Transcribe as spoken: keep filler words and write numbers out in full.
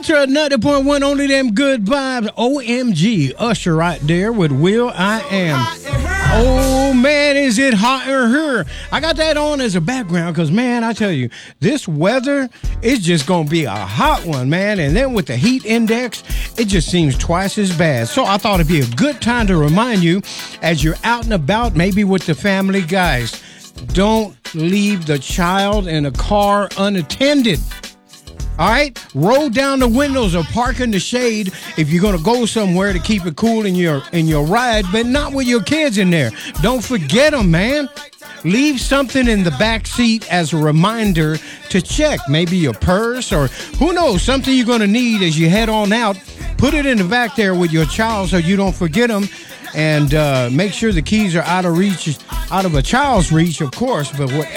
to another point one, only them good vibes. O M G, Usher right there with Will I Am. Oh, man, is it hot in here? I got that on as a background because, man, I tell you, this weather is just going to be a hot one, man. And then with the heat index, it just seems twice as bad. So I thought it'd be a good time to remind you as you're out and about, maybe with the family, guys, don't leave the child in a car unattended. All right, roll down the windows or park in the shade if you're gonna go somewhere to keep it cool in your in your ride, but not with your kids in there. Don't forget them, man. Leave something in the back seat as a reminder to check. Maybe your purse or who knows, something you're gonna need as you head on out. Put it in the back there with your child so you don't forget them, and uh, make sure the keys are out of reach, out of a child's reach, of course. But what